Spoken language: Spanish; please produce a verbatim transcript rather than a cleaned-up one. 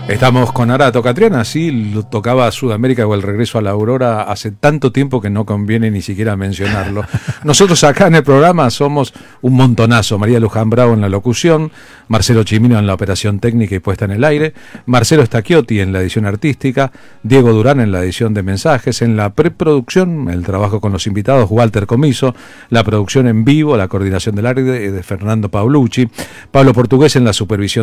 Estamos con Arato Catriana, sí, lo tocaba Sudamérica o el regreso a la aurora hace tanto tiempo que no conviene ni siquiera mencionarlo. Nosotros acá en el programa somos un montonazo: María Luján Bravo en la locución, Marcelo Chimino en la operación técnica y puesta en el aire, Marcelo Stacchiotti en la edición artística, Diego Durán en la edición de mensajes, en la preproducción, el trabajo con los invitados, Walter Comiso, la producción en vivo, la coordinación del aire de Fernando Paolucci, Pablo Portugués en la supervisión